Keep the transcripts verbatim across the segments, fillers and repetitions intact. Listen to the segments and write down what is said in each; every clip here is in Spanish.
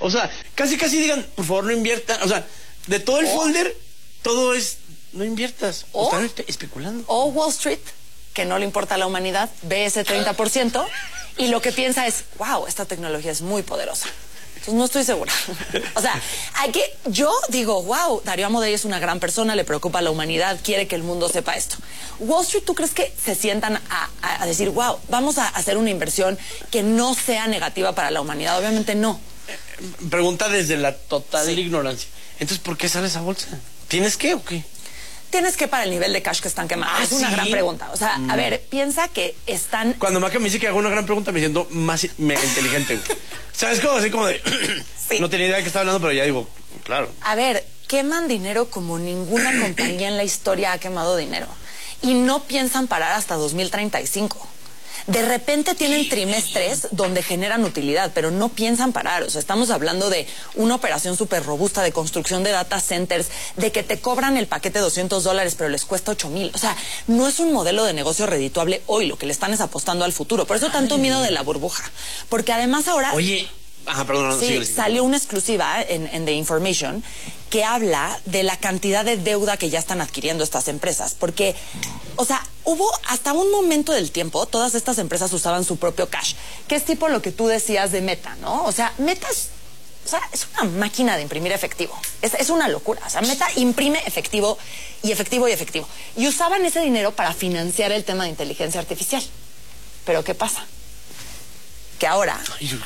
O sea, casi casi digan, por favor no inviertan. O sea, de todo el oh. folder, todo es, no inviertas. O están espe especulando. O Wall Street, que no le importa a la humanidad, ve ese treinta por ciento y lo que piensa es, wow, esta tecnología es muy poderosa. Entonces no estoy segura. O sea, hay que, yo digo, wow, Darío Amodei es una gran persona, le preocupa a la humanidad, quiere que el mundo sepa esto. Wall Street, ¿tú crees que se sientan a, a, a decir, wow, vamos a hacer una inversión que no sea negativa para la humanidad? Obviamente no. Pregunta desde la total sí. ignorancia. Entonces, ¿por qué sale esa bolsa? ¿Tienes qué o qué? Tienes que para el nivel de cash que están quemando. Ah, es una ¿sí? gran pregunta. O sea, mm. a ver, piensa que están... Cuando Maca me dice que hago una gran pregunta, me siento más me, inteligente. ¿Sabes cómo? Así como de... sí. No tenía idea de qué estaba hablando, pero ya digo, claro. A ver, queman dinero como ninguna compañía en la historia ha quemado dinero. Y no piensan parar hasta dos mil treinta y cinco. De repente tienen trimestres donde generan utilidad, pero no piensan parar. O sea, estamos hablando de una operación súper robusta de construcción de data centers, de que te cobran el paquete de doscientos dólares, pero les cuesta ocho mil. O sea, no es un modelo de negocio redituable hoy. Lo que le están es apostando al futuro. Por eso tanto miedo de la burbuja. Porque además ahora... Oye... Ajá, perdón, no, sí, sigue, sigue. Salió una exclusiva en, en The Information que habla de la cantidad de deuda que ya están adquiriendo estas empresas. Porque, o sea, hubo hasta un momento del tiempo, todas estas empresas usaban su propio cash, que es tipo lo que tú decías de Meta, ¿no? O sea, Meta es, o sea, es una máquina de imprimir efectivo. Es, es una locura. O sea, Meta imprime efectivo y efectivo y efectivo. Y usaban ese dinero para financiar el tema de inteligencia artificial. Pero ¿qué pasa? Que ahora...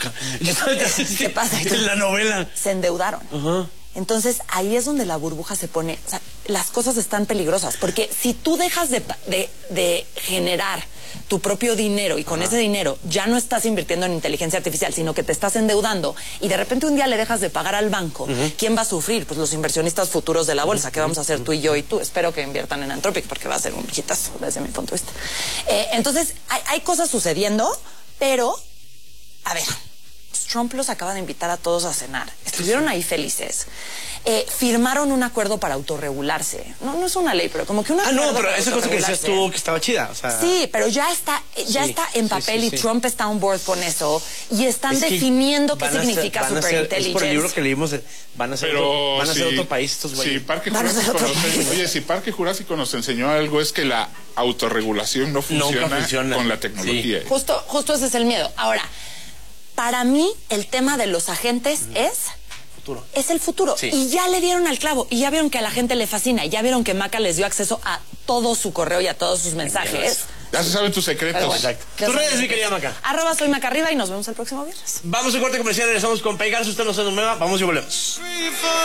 ¿Qué pasa? En la novela. Se endeudaron. Uh-huh. Entonces, ahí es donde la burbuja se pone... O sea, las cosas están peligrosas. Porque si tú dejas de, de, de generar tu propio dinero y con uh-huh. ese dinero ya no estás invirtiendo en inteligencia artificial, sino que te estás endeudando y de repente un día le dejas de pagar al banco, uh-huh. ¿quién va a sufrir? Pues los inversionistas futuros de la bolsa. ¿Qué vamos a hacer tú y yo y tú? Espero que inviertan en Anthropic porque va a ser un hitazo desde mi punto de vista. Eh, entonces, hay, hay cosas sucediendo, pero... A ver, Trump los acaba de invitar a todos a cenar. Estuvieron ahí felices. Eh, firmaron un acuerdo para autorregularse. No, no es una ley, pero como que una... Ah, no, pero esa cosa que decías tú que estaba chida. O sea... Sí, pero ya está, ya sí, está en papel sí, sí, sí. y Trump está on board con eso. Y están es definiendo qué significa ser, superintelligence. Es por el libro que leímos, van a ser, pero, otro, van a sí, ser otro país estos güeyes. Sí, Parque Jurásico nos enseñó, oye, si Parque Jurásico nos enseñó algo es que la autorregulación no funciona, funciona. con la tecnología. Sí. Justo, justo ese es el miedo. Ahora... Para mí, el tema de los agentes mm. es... Futuro. Es el futuro. Sí. Y ya le dieron al clavo. Y ya vieron que a la gente le fascina. Y ya vieron que Maca les dio acceso a todo su correo y a todos sus mensajes. Ya se saben tus secretos. Bueno, exacto. Tus redes, mi querida Maca. Arroba soy Maca Arriba y nos vemos el próximo viernes. Vamos a corte comercial. Regresamos con Pegasus. Usted no se nos mueva. Vamos y volvemos.